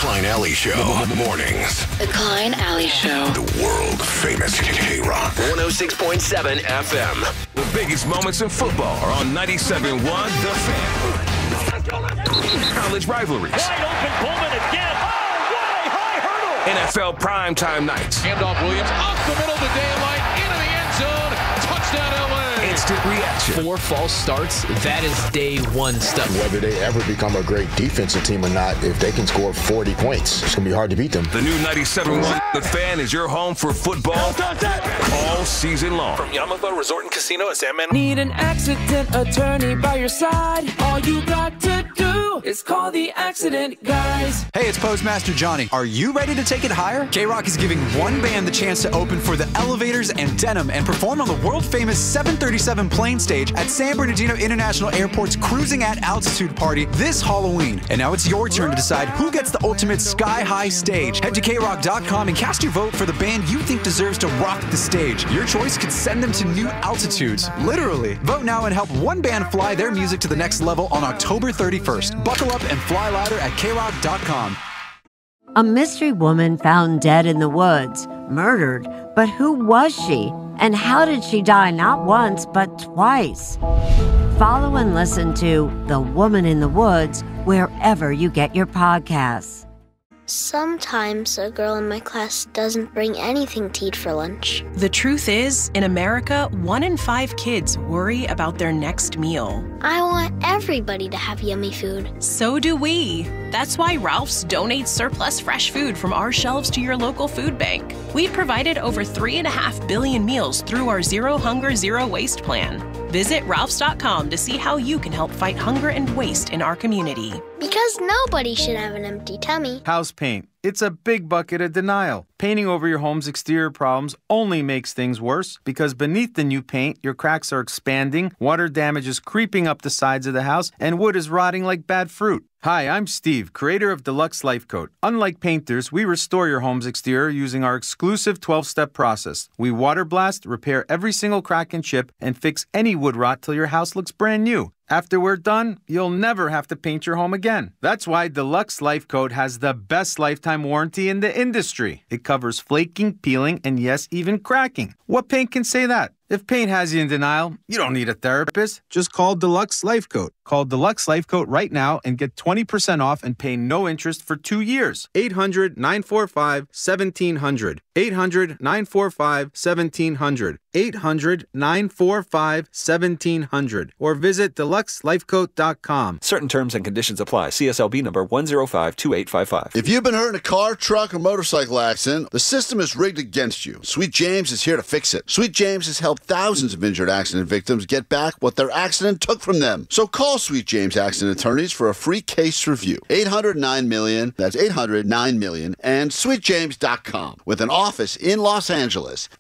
Klein Alley Show. Mornings. The Klein Alley Show. The world famous K-Rock. 106.7 FM. The biggest moments in football are on 97.1 The Fan. College rivalries. Wide open, Pullman again. Oh, what a high hurdle. NFL primetime nights. Handoff Williams up the middle of the daylight into the end zone. Touchdown LA. Instant reaction. 4 false starts, that is day one stuff. Whether they ever become a great defensive team or not, if they can score 40 points, it's going to be hard to beat them. The new 97.1 The Fan is your home for football all season long. From Yamaha Resort and Casino in San Manuel. Need an accident attorney by your side? All you got to do is call the accident guys. Hey, it's Postmaster Johnny. Are you ready to take it higher? K-Rock is giving one band the chance to open for the Elevators and Denim and perform on the world-famous 737 plane stage at San Bernardino International Airport's Cruising at Altitude party this Halloween. And now it's your turn to decide who gets the ultimate sky-high stage. Head to KRock.com and cast your vote for the band you think deserves to rock the stage. Your choice could send them to new altitudes. Literally. Vote now and help one band fly their music to the next level on October 31st. Buckle up and fly louder at KRock.com. A mystery woman found dead in the woods, murdered. But who was she? And how did she die not once, but twice? Follow and listen to The Woman in the Woods wherever you get your podcasts. Sometimes a girl in my class doesn't bring anything to eat for lunch. The truth is, in America, 1 in 5 kids worry about their next meal. I want everybody to have yummy food. So do we. That's why Ralph's donates surplus fresh food from our shelves to your local food bank. We've provided over 3.5 billion meals through our Zero Hunger, Zero Waste plan. Visit Ralphs.com to see how you can help fight hunger and waste in our community. Because nobody should have an empty tummy. House paint. It's a big bucket of denial. Painting over your home's exterior problems only makes things worse because beneath the new paint, your cracks are expanding, water damage is creeping up the sides of the house, and wood is rotting like bad fruit. Hi, I'm Steve, creator of Deluxe Life Coat. Unlike painters, we restore your home's exterior using our exclusive 12-step process. We water blast, repair every single crack and chip, and fix any wood rot till your house looks brand new. After we're done, you'll never have to paint your home again. That's why Deluxe Life Coat has the best lifetime warranty in the industry. It covers flaking, peeling, and yes, even cracking. What paint can say that? If paint has you in denial, you don't need a therapist. Just call Deluxe Life Coat. Call Deluxe Life Coat right now and get 20% off and pay no interest for 2 years. 800-945-1700. 800-945-1700. 800-945-1700. Or visit deluxelifecoat.com. Certain terms and conditions apply. CSLB number 1052855. If you've been hurt in a car, truck, or motorcycle accident, the system is rigged against you. Sweet James is here to fix it. Sweet James has helped thousands of injured accident victims get back what their accident took from them. So call Sweet James Accident Attorneys for a free case review. 800-9-MILLION. That's 800-9-MILLION. And sweetjames.com. With an office in Los Angeles.